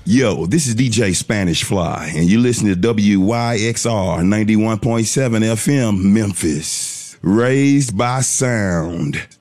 Yo, this is DJ Spanish Fly, and you listen to WYXR 91.7 FM, Memphis. Raised by sound.